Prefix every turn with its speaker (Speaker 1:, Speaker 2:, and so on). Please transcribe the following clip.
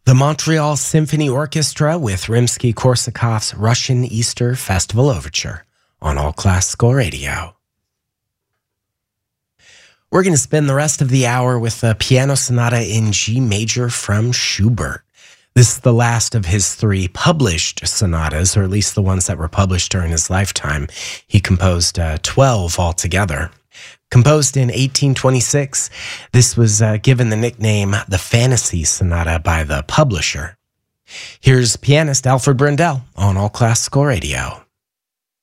Speaker 1: The Montreal Symphony Orchestra with Rimsky-Korsakov's Russian Easter Festival Overture on All Classical Radio. We're going to spend the rest of the hour with a piano sonata in G major from Schubert. This is the last of his 3 published sonatas, or at least the ones that were published during his lifetime. He composed 12 altogether. Composed in 1826, this was given the nickname the Fantasy Sonata by the publisher. Here's pianist Alfred Brendel on All Classical Radio.